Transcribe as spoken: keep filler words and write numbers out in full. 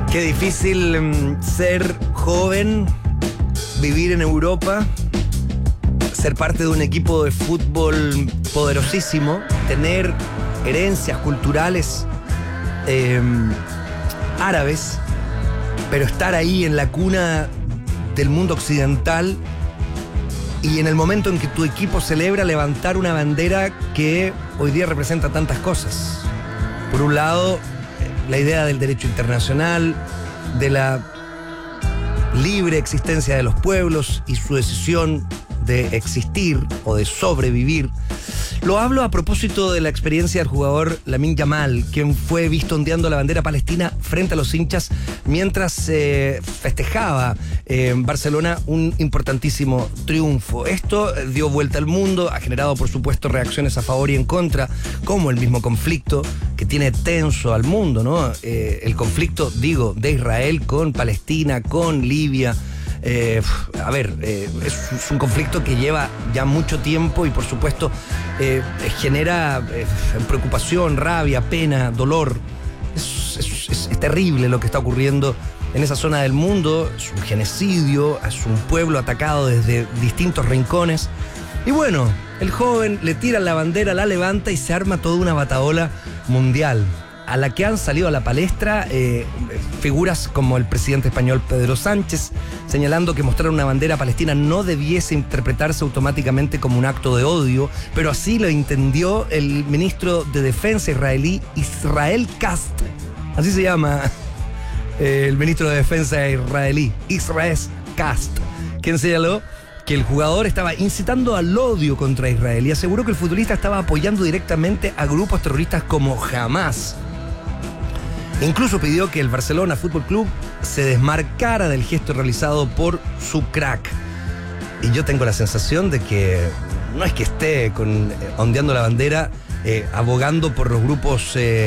Qué difícil mm, ser joven, vivir en Europa, ser parte de un equipo de fútbol poderosísimo, tener herencias culturales eh, árabes, pero estar ahí en la cuna del mundo occidental y en el momento en que tu equipo celebra levantar una bandera que hoy día representa tantas cosas. Por un lado, la idea del derecho internacional, de la libre existencia de los pueblos y su decisión de existir o de sobrevivir. Lo hablo a propósito de la experiencia del jugador Lamine Yamal, quien fue visto ondeando la bandera palestina frente a los hinchas mientras eh, festejaba eh, en Barcelona un importantísimo triunfo. Esto dio vuelta al mundo, ha generado por supuesto reacciones a favor y en contra, como el mismo conflicto que tiene tenso al mundo, ¿no? Eh, el conflicto, digo, de Israel con Palestina, con Libia. Eh, a ver, eh, es, es un conflicto que lleva ya mucho tiempo y por supuesto eh, genera eh, preocupación, rabia, pena, dolor. Es, es, es, es terrible lo que está ocurriendo en esa zona del mundo. Es un genocidio, es un pueblo atacado desde distintos rincones. Y bueno, el joven le tira la bandera, la levanta y se arma toda una batahola mundial, a la que han salido a la palestra eh, figuras como el presidente español Pedro Sánchez, señalando que mostrar una bandera palestina no debiese interpretarse automáticamente como un acto de odio, pero así lo entendió el ministro de Defensa israelí, Israel Katz. Así se llama eh, el ministro de Defensa israelí, Israel Katz, quien señaló que el jugador estaba incitando al odio contra Israel y aseguró que el futbolista estaba apoyando directamente a grupos terroristas como Hamas. Incluso pidió que el Barcelona Fútbol Club se desmarcara del gesto realizado por su crack. Y yo tengo la sensación de que no es que esté con, ondeando la bandera, eh, abogando por los grupos... Eh,